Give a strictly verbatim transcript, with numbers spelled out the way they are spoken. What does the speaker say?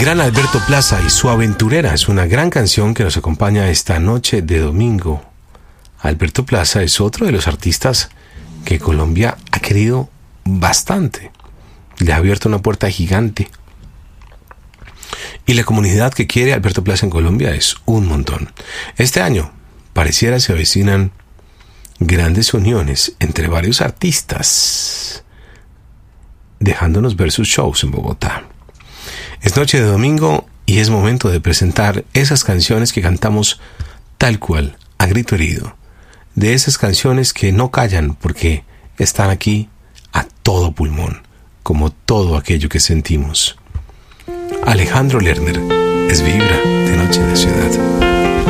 gran Alberto Plaza y Su Aventurera es una gran canción que nos acompaña esta noche de domingo. Alberto Plaza es otro de los artistas que Colombia ha querido bastante. Le ha abierto una puerta gigante. Y la comunidad que quiere a Alberto Plaza en Colombia es un montón. Este año pareciera se avecinan grandes uniones entre varios artistas, dejándonos ver sus shows en Bogotá. Es noche de domingo y es momento de presentar esas canciones que cantamos tal cual, a grito herido. De esas canciones que no callan porque están aquí a todo pulmón, como todo aquello que sentimos. Alejandro Lerner es Vibra de Noche de Ciudad.